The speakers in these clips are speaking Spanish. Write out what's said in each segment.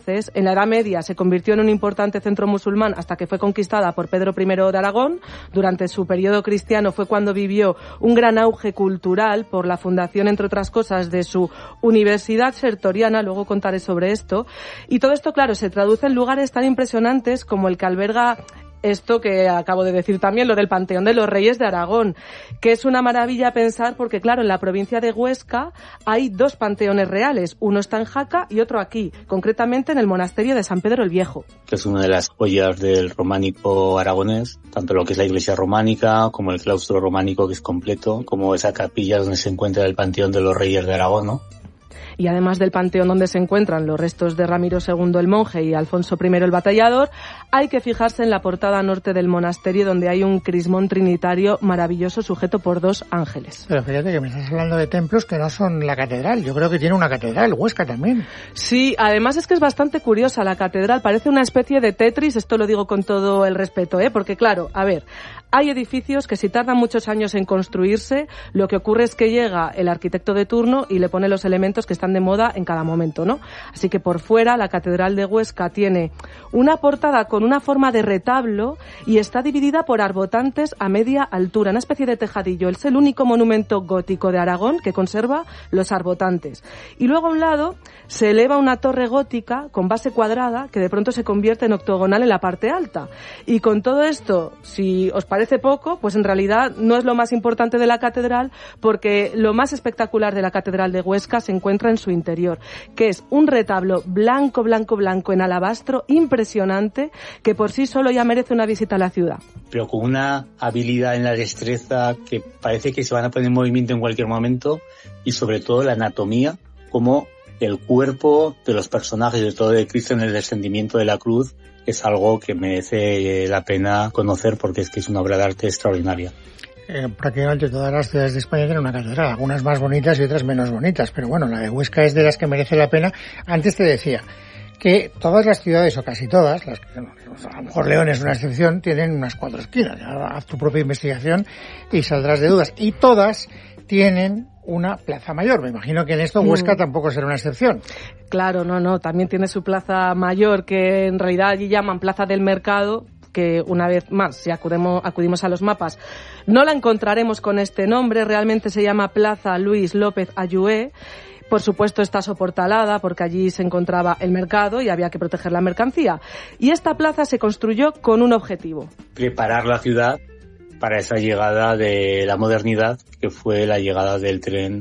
entonces, en la Edad Media, se convirtió en un importante centro musulmán hasta que fue conquistada por Pedro I de Aragón. Durante su periodo cristiano fue cuando vivió un gran auge cultural por la fundación, entre otras cosas, de su Universidad Sertoriana, luego contaré sobre esto. Y todo esto, claro, se traduce en lugares tan impresionantes como el que alberga esto que acabo de decir también, lo del Panteón de los Reyes de Aragón, que es una maravilla pensar porque, claro, en la provincia de Huesca hay 2 panteones reales. Uno está en Jaca y otro aquí, concretamente en el monasterio de San Pedro el Viejo. Que es una de las joyas del románico aragonés, tanto lo que es la iglesia románica, como el claustro románico que es completo, como esa capilla donde se encuentra el Panteón de los Reyes de Aragón, ¿no? Y además del panteón donde se encuentran los restos de Ramiro II el monje y Alfonso I el batallador, hay que fijarse en la portada norte del monasterio, donde hay un crismón trinitario maravilloso sujeto por 2 ángeles. Pero fíjate que me estás hablando de templos que no son la catedral. Yo creo que tiene una catedral, Huesca también. Sí, además es que es bastante curiosa la catedral. Parece una especie de Tetris, esto lo digo con todo el respeto, porque claro, a ver, hay edificios que si tardan muchos años en construirse, lo que ocurre es que llega el arquitecto de turno y le pone los elementos que están de moda en cada momento, ¿no? Así que por fuera la Catedral de Huesca tiene una portada con una forma de retablo y está dividida por arbotantes a media altura, una especie de tejadillo. Es el único monumento gótico de Aragón que conserva los arbotantes. Y luego a un lado se eleva una torre gótica con base cuadrada que de pronto se convierte en octogonal en la parte alta. Y con todo esto, si os parece poco, pues en realidad no es lo más importante de la catedral, porque lo más espectacular de la Catedral de Huesca se encuentra en su interior, que es un retablo blanco en alabastro impresionante que por sí solo ya merece una visita a la ciudad. Pero con una habilidad en la destreza que parece que se van a poner en movimiento en cualquier momento, y sobre todo la anatomía, como el cuerpo de los personajes, de todo de Cristo en el descendimiento de la cruz, es algo que merece la pena conocer porque es que es una obra de arte extraordinaria. Prácticamente todas las ciudades de España tienen una catedral, algunas más bonitas y otras menos bonitas, pero bueno, la de Huesca es de las que merece la pena. Antes te decía que todas las ciudades, o casi todas, las que, a lo mejor León es una excepción, tienen unas 4 esquinas. Haz tu propia investigación y saldrás de dudas. Y todas tienen una plaza mayor. Me imagino que en esto Huesca tampoco será una excepción. Claro, no, también tiene su plaza mayor, que en realidad allí llaman Plaza del Mercado, que una vez más, si acudimos a los mapas, no la encontraremos con este nombre. Realmente se llama Plaza Luis López Ayué. Por supuesto está soportalada porque allí se encontraba el mercado y había que proteger la mercancía. Y esta plaza se construyó con un objetivo: preparar la ciudad para esa llegada de la modernidad, que fue la llegada del tren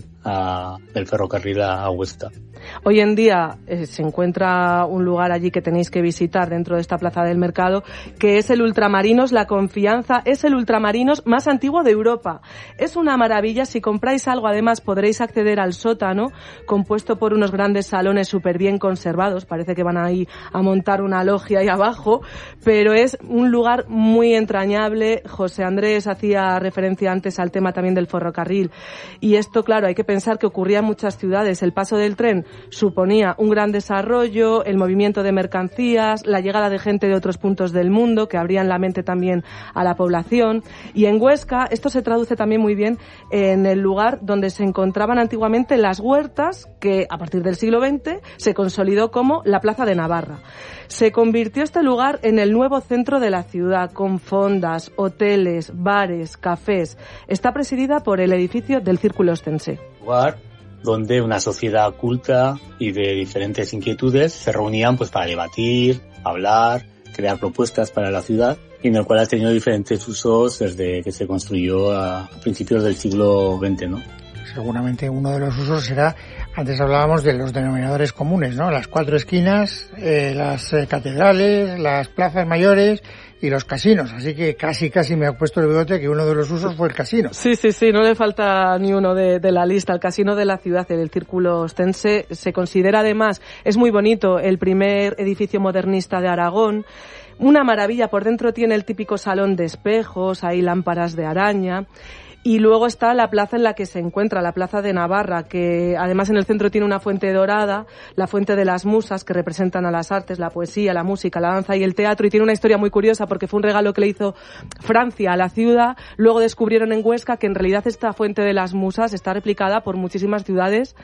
del ferrocarril a Huesca. Hoy en día se encuentra un lugar allí que tenéis que visitar dentro de esta plaza del mercado, que es el Ultramarinos La Confianza. Es el Ultramarinos más antiguo de Europa. Es una maravilla. Si compráis algo, además, podréis acceder al sótano, compuesto por unos grandes salones súper bien conservados. Parece que van ahí a montar una logia ahí abajo, pero es un lugar muy entrañable. José Andrés hacía referencia antes al tema también del ferrocarril. Y esto, claro, hay que pensar que ocurría en muchas ciudades. El paso del tren suponía un gran desarrollo, el movimiento de mercancías, la llegada de gente de otros puntos del mundo que abrían la mente también a la población. Y en Huesca esto se traduce también muy bien en el lugar donde se encontraban antiguamente las huertas, que a partir del siglo XX se consolidó como la Plaza de Navarra. Se convirtió este lugar en el nuevo centro de la ciudad, con fondas, hoteles, bares, cafés. Está presidida por el edificio del Círculo Ostense. Lugar donde una sociedad culta y de diferentes inquietudes se reunían pues para debatir, hablar, crear propuestas para la ciudad, y en el cual ha tenido diferentes usos desde que se construyó a principios del siglo XX, ¿no? Seguramente uno de los usos será, antes hablábamos de los denominadores comunes, ¿no? Las 4 esquinas, las catedrales, las plazas mayores y los casinos. Así que casi me ha puesto el bigote que uno de los usos fue el casino. Sí, no le falta ni uno de la lista. El casino de la ciudad, del Círculo Ostense, se considera además, es muy bonito, el primer edificio modernista de Aragón. Una maravilla, por dentro tiene el típico salón de espejos, hay lámparas de araña. Y luego está la plaza en la que se encuentra, la Plaza de Navarra, que además en el centro tiene una fuente dorada, la fuente de las musas, que representan a las artes, la poesía, la música, la danza y el teatro, y tiene una historia muy curiosa porque fue un regalo que le hizo Francia a la ciudad. Luego descubrieron en Huesca que en realidad esta fuente de las musas está replicada por muchísimas ciudades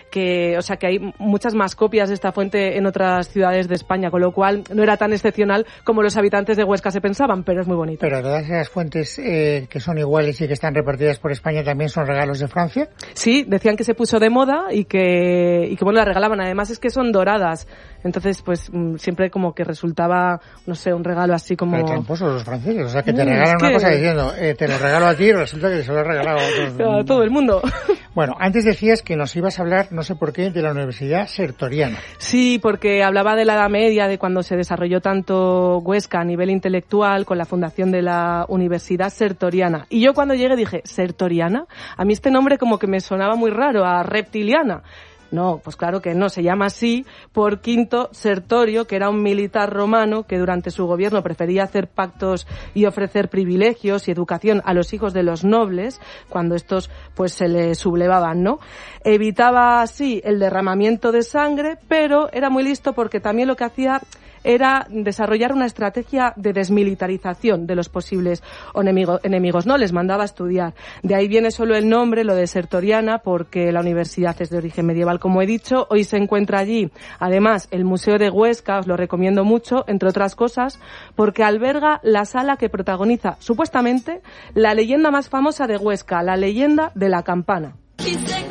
o sea, que hay muchas más copias de esta fuente en otras ciudades de España, con lo cual no era tan excepcional como los habitantes de Huesca se pensaban, pero es muy bonito. Pero todas esas fuentes que son iguales y que están repartidas por España también son regalos de Francia. Sí, decían que se puso de moda y que bueno, la regalaban. Además es que son doradas. Entonces, pues siempre como que resultaba, no sé, un regalo así como... Pero tramposos los franceses, o sea, que te regalan una cosa diciendo, te lo regalo a ti y resulta que se lo he regalado a todo el mundo. Bueno, antes decías que nos ibas a hablar, no sé por qué, de la Universidad Sertoriana. Sí, porque hablaba de la Edad Media, de cuando se desarrolló tanto Huesca a nivel intelectual con la fundación de la Universidad Sertoriana. Y yo cuando llegué dije, ¿Sertoriana? A mí este nombre como que me sonaba muy raro, a reptiliana. No, pues claro que no, se llama así por Quinto Sertorio, que era un militar romano que durante su gobierno prefería hacer pactos y ofrecer privilegios y educación a los hijos de los nobles, cuando estos pues se les sublevaban, ¿no? Evitaba así el derramamiento de sangre, pero era muy listo porque también lo que hacía era desarrollar una estrategia de desmilitarización de los posibles enemigos, ¿no? Les mandaba a estudiar. De ahí viene solo el nombre, lo de Sertoriana, porque la universidad es de origen medieval, como he dicho. Hoy se encuentra allí, además, el Museo de Huesca, os lo recomiendo mucho, entre otras cosas, porque alberga la sala que protagoniza, supuestamente, la leyenda más famosa de Huesca, la leyenda de la campana.